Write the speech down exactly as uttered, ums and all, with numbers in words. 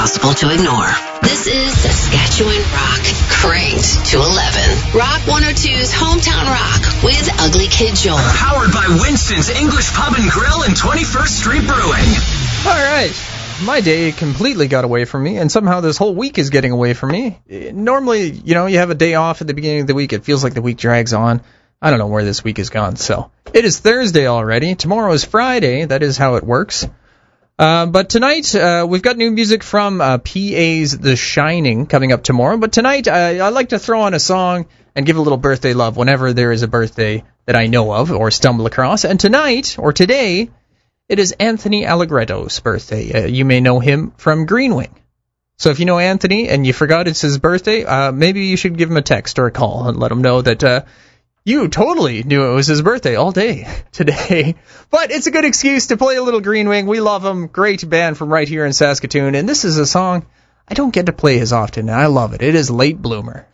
impossible to ignore. This is Saskatchewan Rock, cranked to eleven. Rock one oh two's Hometown Rock with Ugly Kid Joel. Powered by Winston's English Pub and Grill and twenty-first Street Brewing. All right. My day completely got away from me, and somehow this whole week is getting away from me. Normally, you know, you have a day off at the beginning of the week. It feels like the week drags on. I don't know where this week has gone. So it is Thursday already. Tomorrow is Friday. That is how it works. Uh, but tonight, uh, we've got new music from uh, P A's The Shining coming up tomorrow. But tonight, uh, I like to throw on a song and give a little birthday love whenever there is a birthday that I know of or stumble across. And tonight, or today, it is Anthony Allegretto's birthday. Uh, you may know him from Green Wing. So if you know Anthony and you forgot it's his birthday, uh, maybe you should give him a text or a call and let him know that uh, you totally knew it was his birthday all day today. But it's a good excuse to play a little Green Wing. We love them. Great band from right here in Saskatoon. And this is a song I don't get to play as often, and I love it. It is Late Bloomer.